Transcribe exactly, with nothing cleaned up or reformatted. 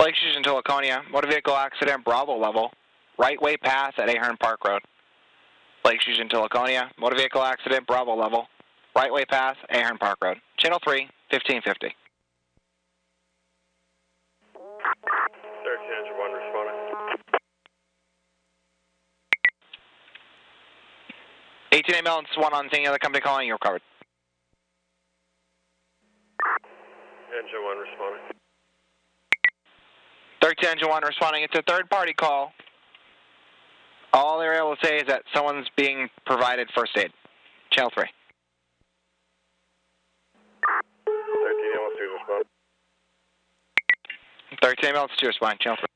Lake Station to Laconia, motor vehicle accident, Bravo level, right way path at Ahern Park Road. Lake Station to Laconia, motor vehicle accident, Bravo level, right way path, Ahern Park Road. Channel three, fifteen fifty. thirteen engine one responding. eighteen ambulance one on any other company calling, you're covered. Engine one responding. thirteen engine one responding. It's a third party call. All they're able to say is that someone's being provided first aid. Channel three. thirteen ambulance two responding. thirteen ambulance two responding. Channel three.